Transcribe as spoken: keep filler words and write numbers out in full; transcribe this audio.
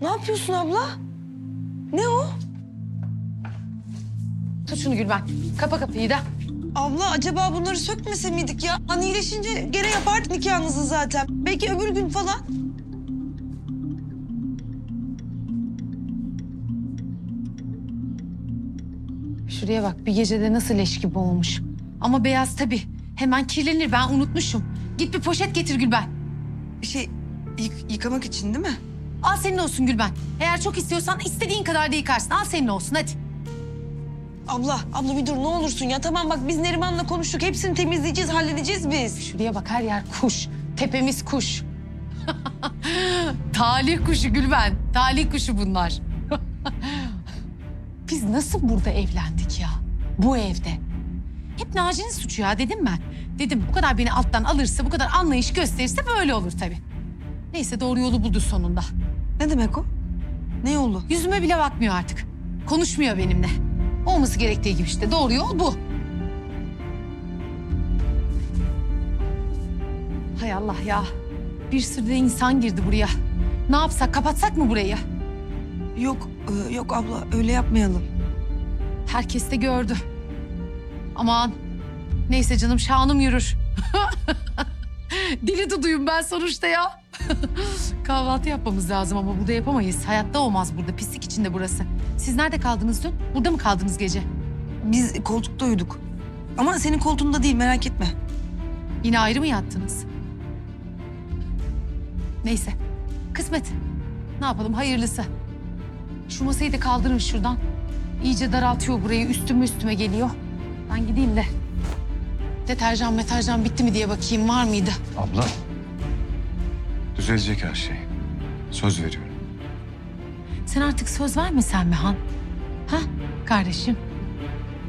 Ne yapıyorsun abla? Ne o? Tut şunu Gülben. Kapa kapıyı da. Abla acaba bunları sökmese miydik ya? Hani iyileşince gene yapardık nikahınızı zaten. Belki öbür gün falan. Şuraya bak, bir gecede nasıl leş gibi olmuş. Ama beyaz tabii. Hemen kirlenir, ben unutmuşum. Git bir poşet getir Gülben. Şey yık- yıkamak için değil mi? Al senin olsun Gülben. Eğer çok istiyorsan istediğin kadar da yıkarsın. Al senin olsun hadi. Abla, abla bir dur ne olursun ya. Tamam bak biz Neriman'la konuştuk. Hepsini temizleyeceğiz, halledeceğiz biz. Şuraya bak, her yer kuş. Tepemiz kuş. Talih kuşu Gülben. Talih kuşu bunlar. Biz nasıl burada evlendik ya? Bu evde. Hep Naci'nin suçu ya, dedim ben. Dedim bu kadar beni alttan alırsa, bu kadar anlayış gösterirse böyle olur tabii. Neyse, doğru yolu buldu sonunda. Ne demek o? Ne yolu? Yüzüme bile bakmıyor artık. Konuşmuyor benimle. Olması gerektiği gibi işte. Doğru yol bu. Hay Allah ya. Bir sürü de insan girdi buraya. Ne yapsak? Kapatsak mı burayı? Yok, e, yok abla öyle yapmayalım. Herkes de gördü. Aman. Neyse canım, şanım yürür. Dili duduyum ben sonuçta ya. Kahvaltı yapmamız lazım ama burada yapamayız. Hayatta olmaz burada. Pislik içinde burası. Siz nerede kaldınız dün? Burada mı kaldınız gece? Biz koltukta uyuduk. Ama senin koltuğunda değil merak etme. Yine ayrı mı yattınız? Neyse. Kısmet. Ne yapalım, hayırlısı. Şu masayı da kaldırın şuradan. İyice daraltıyor burayı. Üstüme üstüme geliyor. Ben gideyim de. Deterjan meterjan bitti mi diye bakayım, var mıydı? Abla. Düzelecek her şey. Söz veriyorum. Sen artık söz vermesen mi Han? Ha kardeşim?